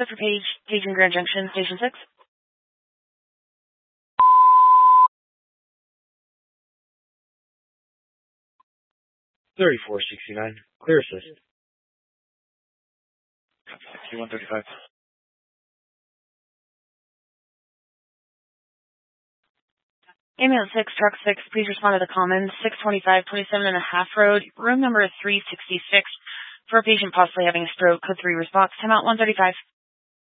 code for Page and Grand Junction, Station 6. 3469. Clear assist. 6135. Ambulance 6, Truck 6, please respond to the Commons, 625 27.5 Road, room number 366, for a patient possibly having a stroke. Code 3 response, timeout 135.